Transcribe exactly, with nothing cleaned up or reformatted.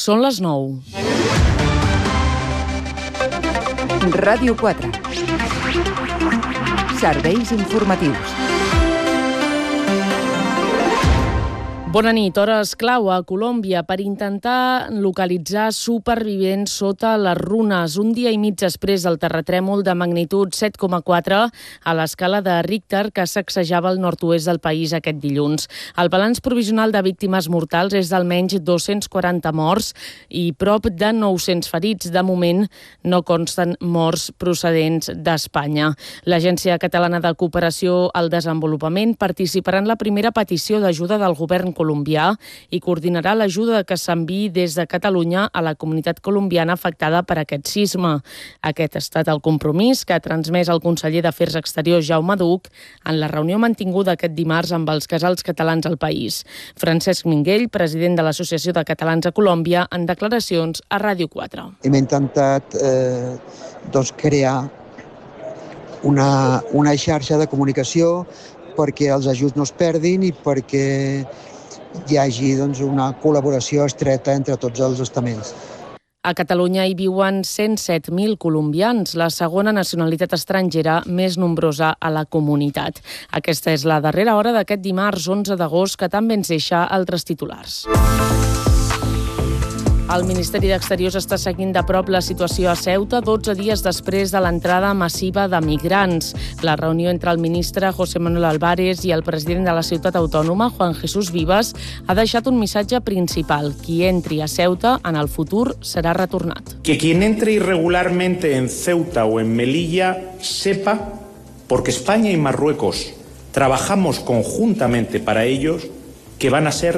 Són les nou. Ràdio quatre. Serveis informatius. Bona nit. Hores clau a Colòmbia per intentar localitzar supervivents sota les runes. Un dia i mig després del terratrèmol de magnitud set coma quatre a l'escala de Richter que sacsejava el nord-oest del país aquest dilluns. El balanç provisional de víctimes mortals és d'almenys dos-cents quaranta morts i prop de nou-cents ferits. De moment no consten morts procedents d'Espanya. L'Agència Catalana de Cooperació al Desenvolupament participarà en la primera petició d'ajuda del govern colombià i coordinarà l'ajuda que s'enviï des de Catalunya a la comunitat colombiana afectada per aquest sisme. Aquest ha estat el compromís que ha transmès el conseller d'Afers Exteriors Jaume Duch en la reunió mantinguda aquest dimarts amb els casals catalans al país. Francesc Minguell, president de l'Associació de Catalans a Colòmbia, en declaracions a Ràdio quatre. Hem intentat eh, doncs crear una, una xarxa de comunicació perquè els ajuts no es perdin i perquè hi hagi doncs, una col·laboració estreta entre tots els estaments. A Catalunya hi viuen cent set mil colombians, la segona nacionalitat estrangera més nombrosa a la comunitat. Aquesta és la darrera hora d'aquest dimarts onze d'agost, que també ens deixa altres titulars. El Ministeri d'Exteriors està seguint de prop la situació a Ceuta dotze dies després de l'entrada massiva de migrants. La reunió entre el ministre José Manuel Álvarez i el president de la ciutat autònoma, Juan Jesús Vivas, ha deixat un missatge principal. Qui entri a Ceuta en el futur serà retornat. Que quien entre irregularmente en Ceuta o en Melilla sepa, porque España y Marruecos trabajamos conjuntamente para ellos, que van a ser